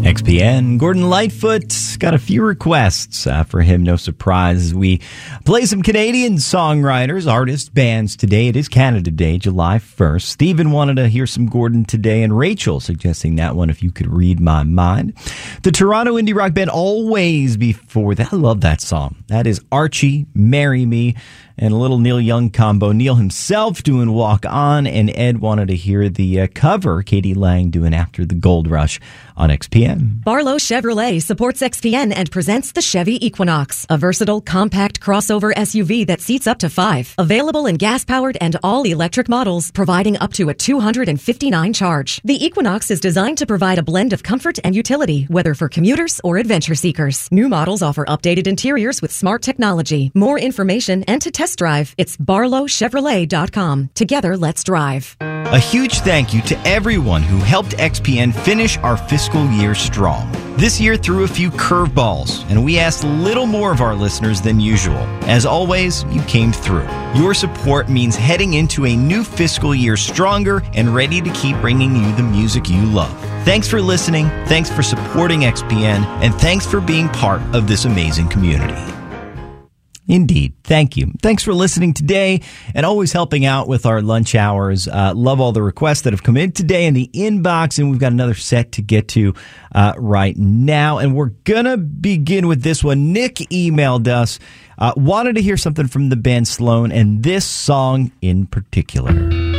XPN. Gordon Lightfoot got a few requests for him. No surprise. We play some Canadian songwriters, artists, bands today. It is Canada Day, July 1st. Stephen wanted to hear some Gordon today, and Rachel suggesting that one, If You Could Read My Mind. The Toronto indie rock band Always before that. I love that song. That is Archie, Marry Me, and a little Neil Young combo. Neil himself doing Walk On, and Ed wanted to hear the cover Katie Lang doing After the Gold Rush on XPN. Barlow Chevrolet supports XPN and presents the Chevy Equinox, a versatile, compact crossover SUV that seats up to 5. Available in gas-powered and all-electric models, providing up to a 259 charge. The Equinox is designed to provide a blend of comfort and utility, whether for commuters or adventure seekers. New models offer updated interiors with smart technology. More information and to test drive, it's barlowchevrolet.com. Together, let's drive. A huge thank you to everyone who helped XPN finish our fiscal year strong. This year threw a few curveballs, and we asked a little more of our listeners than usual. As always, you came through. Your support means heading into a new fiscal year stronger and ready to keep bringing you the music you love. Thanks for listening, thanks for supporting XPN, and thanks for being part of this amazing community. Indeed. Thank you. Thanks for listening today and always helping out with our lunch hours. Love all the requests that have come in today in the inbox, and we've got another set to get to right now. And we're going to begin with this one. Nick emailed us, wanted to hear something from the band Sloan and this song in particular.